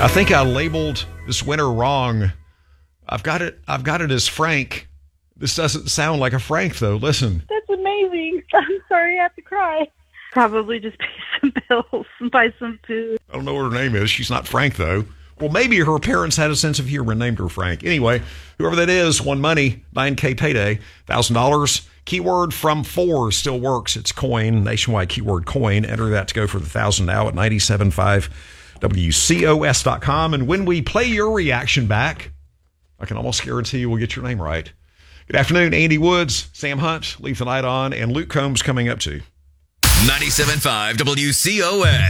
I think I labeled this winner wrong. I've got it as Frank. This doesn't sound like a Frank, though. Listen. That's amazing. I'm sorry I have to cry. Probably just pay some bills and buy some food. I don't know what her name is. She's not Frank, though. Well, maybe her parents had a sense of humor and named her Frank. Anyway, whoever that is won money, $9K payday, $1,000. Keyword from 4 still works. It's coin, nationwide keyword coin. Enter that to go for the 1,000 now at 97.5WCOS.com. And when we play your reaction back, I can almost guarantee you we'll get your name right. Good afternoon, Andy Woods, Sam Hunt, Leave the Night On, and Luke Combs coming up too. 97.5 WCOS.